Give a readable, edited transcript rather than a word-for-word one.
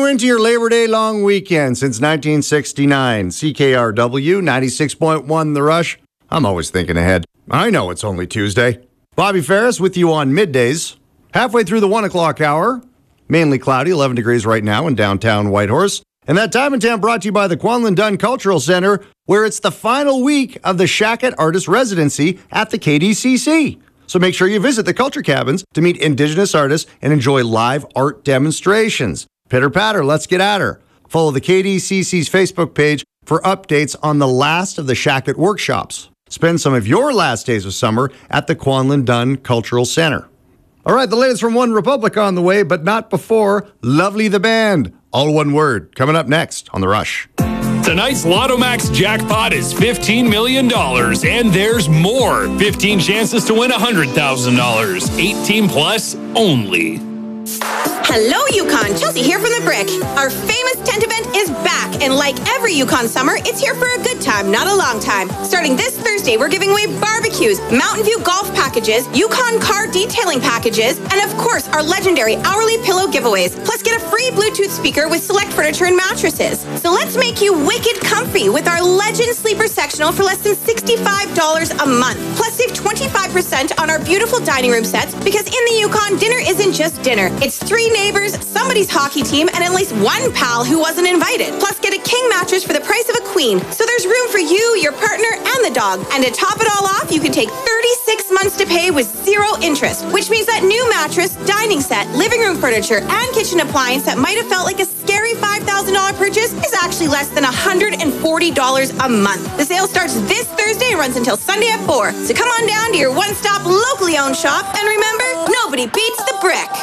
you into your Labor Day long weekend since 1969. CKRW 96.1 The Rush. I'm always thinking ahead. I know it's only Tuesday. Bobby Ferris with you on middays. Halfway through the 1 o'clock hour. Mainly cloudy, 11 degrees right now in downtown Whitehorse. And that time in town brought to you by the Quanlin Dunn Cultural Center, where it's the final week of the Shacket Artist Residency at the KDCC. So make sure you visit the Culture Cabins to meet Indigenous artists and enjoy live art demonstrations. Pitter patter, let's get at her. Follow the KDCC's Facebook page for updates on the last of the Shacket workshops. Spend some of your last days of summer at the Quanlin Dunn Cultural Center. All right, the latest from One Republic on the way, but not before Lovely the Band. All one word, coming up next on The Rush. Tonight's Lotto Max jackpot is $15 million, and there's more. 15 chances to win $100,000. 18 plus only. Hello, Yukon. Chelsea here from The Brick. Our famous tent event is back, and like every Yukon summer, it's here for a good time, not a long time. Starting this Thursday, we're giving away barbecues, Mountain View golf packages, Yukon car detailing packages, and of course, our legendary hourly pillow giveaways. Plus, get a free Bluetooth speaker with select furniture and mattresses. So let's make you wicked comfy with our Legend Sleeper Sectional for less than $65 a month. Plus, save 25% on our beautiful dining room sets, because in the Yukon, dinner isn't just dinner. It's 3 neighbors, somebody's hockey team, and at least one pal who wasn't invited. Plus, get a king mattress for the price of a queen. So there's room for you, your partner, and the dog. And to top it all off, you can take 36 months to pay with 0 interest, which means that new mattress, dining set, living room furniture, and kitchen appliance that might have felt like a scary $5,000 purchase is actually less than $140 a month. The sale starts this Thursday and runs until Sunday at 4. So come on down to your one-stop locally owned shop, and remember, nobody beats The Brick.